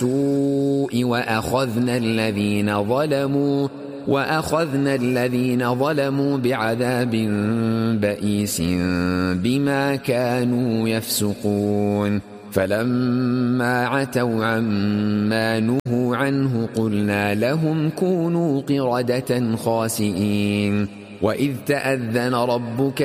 السوء وأخذنا الذين ظلموا بعذاب بئيس بما كانوا يفسقون فلما عتوا عما نهوا عنه قلنا لهم كونوا قردة خاسئين وإذ تأذن ربك